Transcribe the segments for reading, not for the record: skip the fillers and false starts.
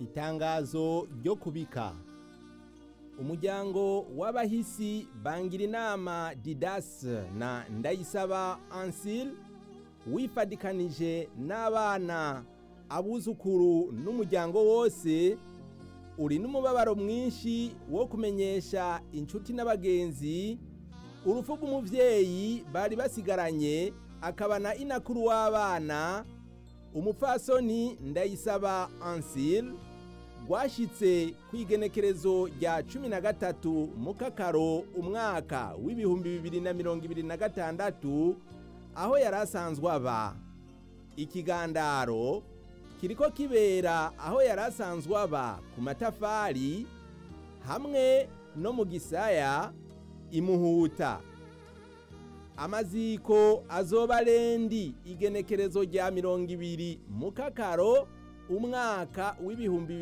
Itangazo ryo kubika. Umuryango w'abahisi Bangirinama Didas na Ndayisaba Ansil wifadikanije n'abana, abuzukuru n'umuryango wose uri n'umubabaro mwinshi wo kumenyesha inshuti n'abagenzi urupfu rw'umuvyeyi bari basigaranye, akaba na inakuru w'abana umupfasoni Ndayisaba Ansil, rwashitse kw'igenekerezo rya 13 Mukakaro umwaka w'ibihumbi 2026 aho yarasanzwe aba. Ikigandaro kiriko kibera aho yarasanzwe aba ku matafari hamwe no mu gisaya imuhuta. Amaziko azoba rendi igenekerezo rya 20 Mukakaro umwaka w'ibihumbi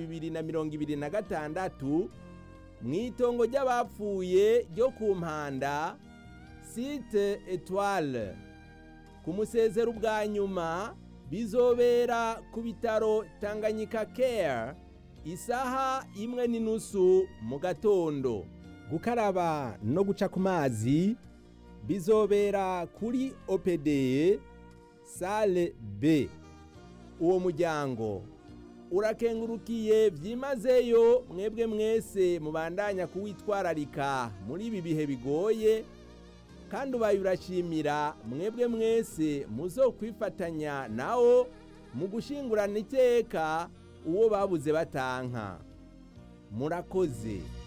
2026 mw'itongo ry'abapfuye ryo ku Mpanda Site Etoile. Ku musezero bwa nyuma bizobera ku bitaro Tanganyika Care isaha 1:30 mu gatondo. Gukaraba no guca ku mazi bizobera kuri OPD Salle B. Uwo muryango urakengurukiye vyimazeyo mwebwe mwese mubandanya kuwitwararika muri ibi bihe bigoye, kandi ubaye urashimira mwebwe mwese muzokwifatanya nawo mu gushingurana iteka uwo babuze batanka. Murakoze.